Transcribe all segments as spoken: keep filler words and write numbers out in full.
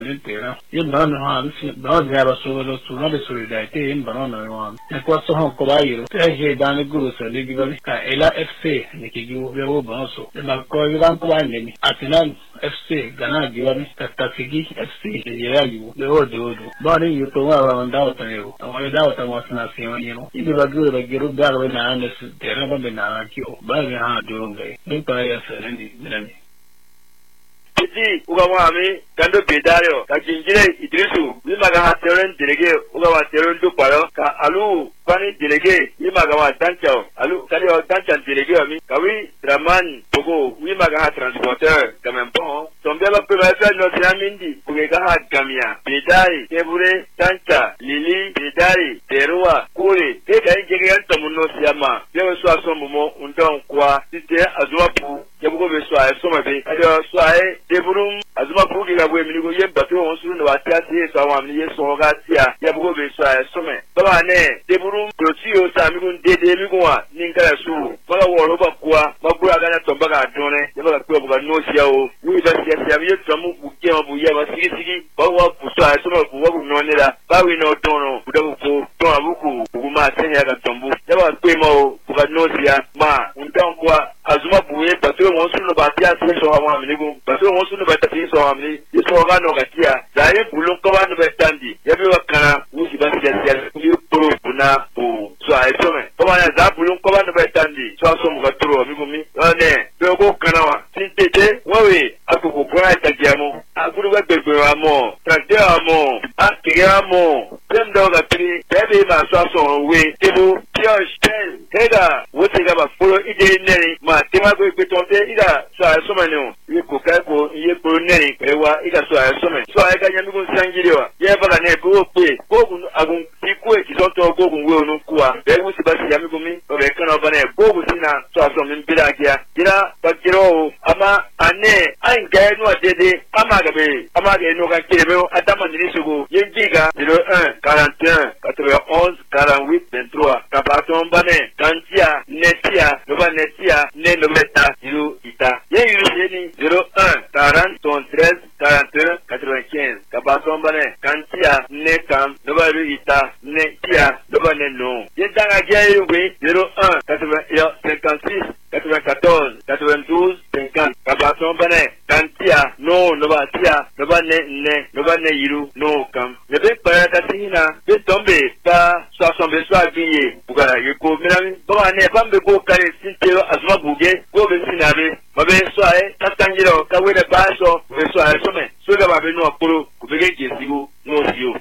Intera. Io non ho non zero solo sulla solidarietà in barona no. E questo ho cobairo. E che danno guru se li giù e la F C ne che giù avevo basso. E ma coi ran quando Arsenal F C gana giù sta tafigi F C e ya giù. Devo devo. Bari io to va andavo tenevo. Ma dawo ta wasna se wani no. Ibi ba giù ba giù da ba na ne tera ba na kiyo. Ba ga ha do ngai. Ni pa ya se ni ni. Iti ugamwami kando bedario ka jinjire Idrisu limaga hateron delege ugawa teron du paro ka alu pani delege limaga wa tanchao alu kali o tanchan delege ami kawi Draman Togo limaga ha transporteur kamempo tombela pe ba fa no tiamindi kugega ha gamia bedai tebure tancha lili bedai terua kure te kai jege antamuno siama yewe so asomumo undon kwa tite azuapu yebugo be so ay soma be adio so ay deburum azuma pugi ga bwe miligo ye batu won suru no watia tie so awam ni ye so ga tia yebugo be so ay some baba ne deburum protio sa mi gun dede mi gun wa ninkala su baba wo ro ba kwa magura ga na tomba ga done ye ba ko buga no sia o wi ba sia sia mi tomu bu ke ma bu ye ba sigi sigi ba wa bu so ay some bu wa bu no ne la ba wi no dono bu da ko to abuku bu ma tenya ga tombu ye ba ko ma o buga no sia ma undan kwa azuma buye batu won sunu ba tia se so wa mi nigun batu won sunu ba tia so wa mi ye so ga no ga tia zaye bulun ko ba no be tandi ye bi wa kana wusi ba tia tia ni pro buna bu so ai so me ko ba ya za bulun ko ba no be tandi so so mu ga tro mi gumi ne be ko kana wa tin tete wawe akuko ko ai tagiamo akuru ba gbegbe wa mo trante wa mo akiri wa mo dem do ga tri be ma so so we tebu pioche ten hega wote ga ba folo ide neri ma tema go pe tonte ida so ay so manu ye ko ka ko ye ko neri pe wa ida so ay so men so ay ga nyami go sangire wa ye bala ne ko pe ko gun agun ti ko e ti so to go gun we onu kuwa be wo si ba si yami go mi o be kana ba ne go gun sina so so min bida kia gira ba kiro ama ane an ga no adede ama ga be ama ga no ga kire me atama ni sugo ye giga zero un quarante et un quatre-vingt-onze quarante-huit vingt-trois kapaton bane kantia netia no ba netia ne no meta zero ita ye yu ni zero un quarante treize quarante et un quatre-vingt-quinze kapaton bane kantia ne kam no ba ru ita netia no ba ne no ye danga ge yu we zero un cinquante-six quatre-vingt-quatorze quatre-vingt-douze cinquante kapaton bane kantia no no ba tia no ba ne ne no ba ne yiru no kam ne be para katina be tombe ta so asombe so agiye bugara yeko mirami baba ne bambe go kare sintero azuma buge go be sinabe babe so ay tatangiro ka wele baso be so ay some so ga babe no akoro ku bege jesigo no sio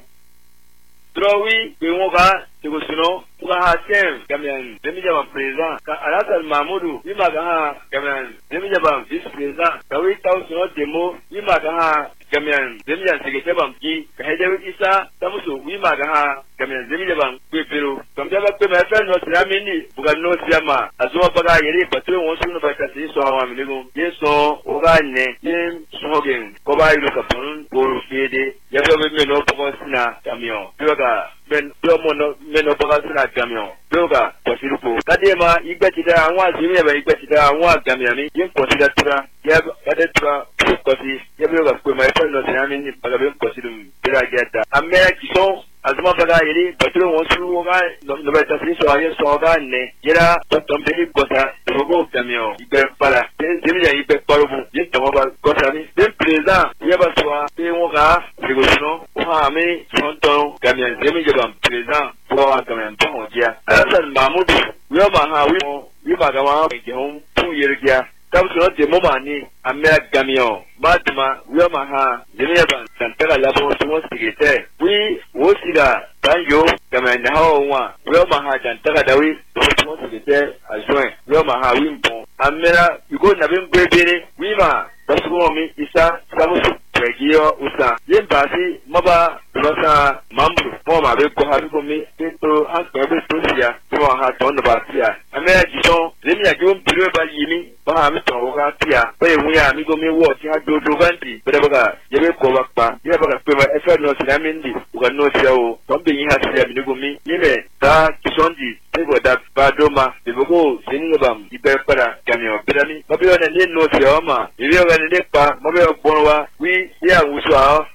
trowi be woga tego sino uga hatem kamian demi jaba president ka Alassane Mahmoudou imaga ha kamian demi jaba vice president ka wi taw sino demo imaga ha kamian demi jaba secrétaire banki ka hedewi isa tamuso imaga ha kamian demi jaba kwepero kamjaba pe ma fa no tiramini buga no tiama azuma baga yeri patro won sunu ba kasi so hawa miligo yeso uga ne yin sogen ko ba yiro ka pon ko fede yabe me no ko sina camion yoga ben yo mono meno baga sina camion yoga posiruko kadema igbetida awon azimi ebe igbetida awon agamian ni yin consider tura ya kade tura ko si yabe yoga ko ma fa no tiramini baga ben consider bira geta amere kison azuma baga yeri patro won sunu ga no ba tasi so aye so ga ne yera tom beli kosa rogo camion ibe para demi ya ibe porobu yin to ba kosa ni den president yeba so pe won ga rigosino o ha me sonton camion demi je ban president pour un camion ton dia Alassane Mahmoudou yo ma ha wi wi ba ga wa ke hon pu yergia kam so de mo ma ni amea camion Batma Yoma ha Geneva Santara Labo Sumo Sigete we Wosiga Tanjo Kamanda Hawa Yoma ha Santara Dawi Sumo Sigete Ajoin Yoma ha Wimpo Amera Yugo Nabim Bebere Wima Basuomi Isa Samusu Regio Usa Yembasi Maba Rosa Mambu Moma Beko Habikomi Petro Haskabe Tosia Tua ha Tonbasia Amera Jison Lemia Jum Piruba Yimi Bahami Toga Tia Bay Wia Migomi Watch do vanti bedaga yebe ko bakpa yeba ka pema efa no sinamindi uga no siawo tombe yin hasiya minugumi yebe ta kisondi tego da badoma bebogo siningabam ibe para kamyo bedami mabyo na ne no siawa ma yebe ga ne pa mabyo bonwa wi ya uswa mabyo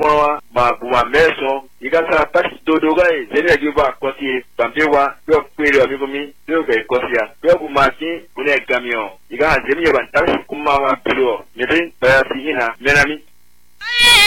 wa ma buma meso igasa taxi dodo ga e zene gi ba kosi bambewa yo kwere wa mikomi yo ga kosia yo buma ki une camion iga zemi ya ban taxi kuma wa pilo nyete ba si ina menami